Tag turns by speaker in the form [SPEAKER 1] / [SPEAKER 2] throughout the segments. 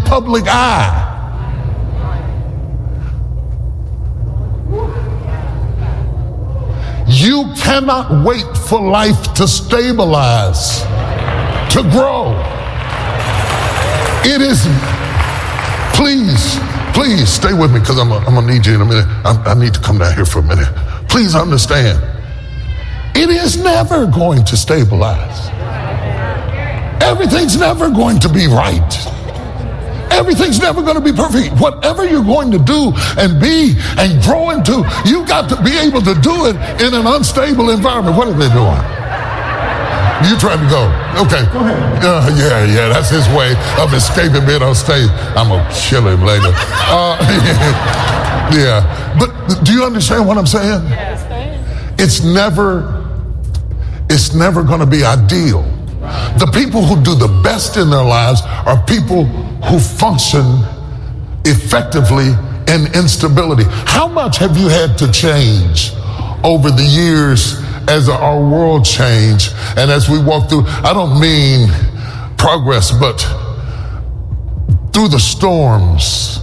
[SPEAKER 1] public eye. You cannot wait for life to stabilize, to grow. It is, please stay with me, because I'm gonna need you in a minute. I need to come down here for a minute. Please understand, it is never going to stabilize. Everything's never going to be right. Everything's never going to be perfect. Whatever you're going to do and be and grow into, you got to be able to do it in an unstable environment. What are they doing? You trying to go? Okay. Go ahead. Yeah, that's his way of escaping being on stage. I'm going to kill him later. Yeah. But do you understand what I'm saying? Yes. It's never going to be ideal. The people who do the best in their lives are people who function effectively in instability. How much have you had to change over the years as our world changed and as we walk through? I don't mean progress, but through the storms.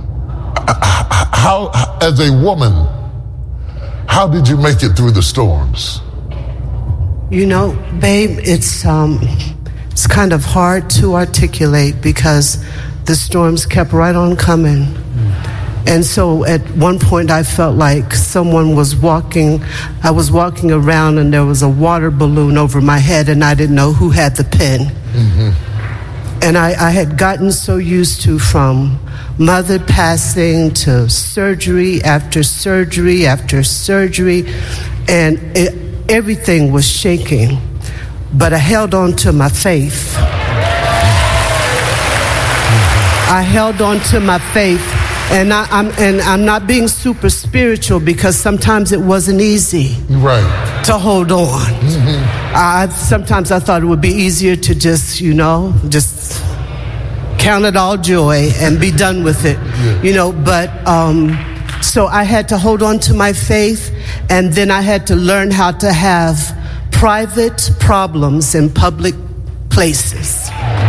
[SPEAKER 1] How, as a woman, how did you make it through the storms?
[SPEAKER 2] You know, babe, it's kind of hard to articulate because the storms kept right on coming. And so at one point I felt like someone was I was walking around and there was a water balloon over my head and I didn't know who had the pen. Mm-hmm. And I had gotten so used to, from mother passing to surgery after surgery after surgery, and everything was shaking, but I held on to my faith. I held on to my faith, and I'm not being super spiritual because sometimes it wasn't easy to hold on. Mm-hmm. Sometimes I thought it would be easier to just count it all joy and be done with it, but so I had to hold on to my faith, and then I had to learn how to have private problems in public places.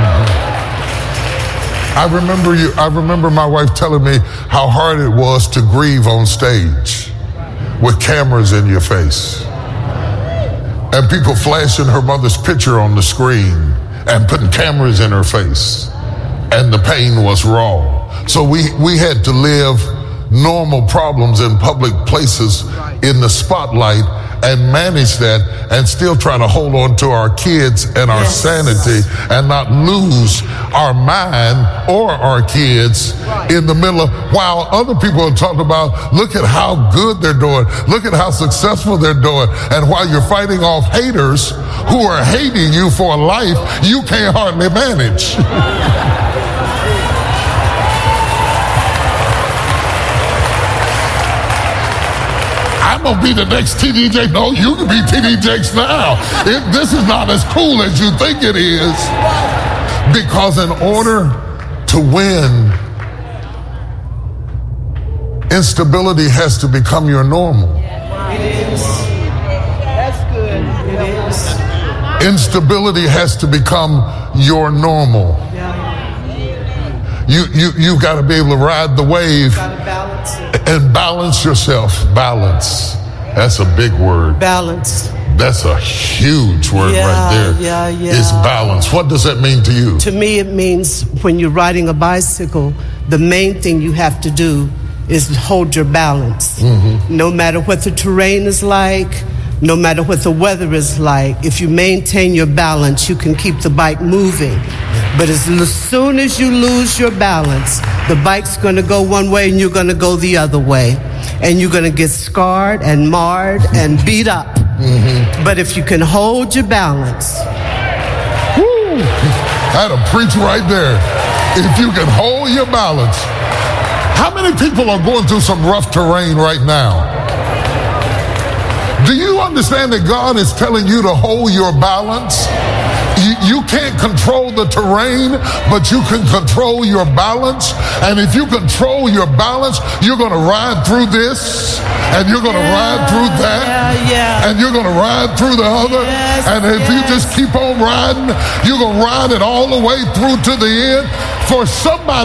[SPEAKER 1] I remember my wife telling me how hard it was to grieve on stage with cameras in your face and people flashing her mother's picture on the screen and putting cameras in her face, and the pain was raw. So we had to live normal problems in public places in the spotlight and manage that and still try to hold on to our kids and our sanity and not lose our mind or our kids in the middle of, while other people are talking about, look at how good they're doing, look at how successful they're doing, and while you're fighting off haters who are hating you for a life you can't hardly manage. I'm going to be the next TD Jakes. No, you can be TD Jakes now. This is not as cool as you think it is. Because in order to win, instability has to become your normal.
[SPEAKER 2] It is. That's good. It is.
[SPEAKER 1] Instability has to become your normal. You've got to be able to ride the wave and balance yourself. Balance. That's a big word.
[SPEAKER 2] Balance.
[SPEAKER 1] That's a huge word right there.
[SPEAKER 2] Yeah.
[SPEAKER 1] It's balance. What does that mean to you?
[SPEAKER 2] To me, it means when you're riding a bicycle, the main thing you have to do is hold your balance. Mm-hmm. No matter what the terrain is like, no matter what the weather is like, if you maintain your balance, you can keep the bike moving. But as soon as you lose your balance, the bike's going to go one way and you're going to go the other way. And you're going to get scarred and marred and beat up. Mm-hmm. But if you can hold your balance.
[SPEAKER 1] Woo! That'll preach right there. If you can hold your balance. How many people are going through some rough terrain right now? Do you understand that God is telling you to hold your balance? You can't control the terrain, but you can control your balance. And if you control your balance, you're going to ride through this, and you're going to ride through that, and you're going to ride through the other. And if you just keep on riding, you're going to ride it all the way through to the end. For somebody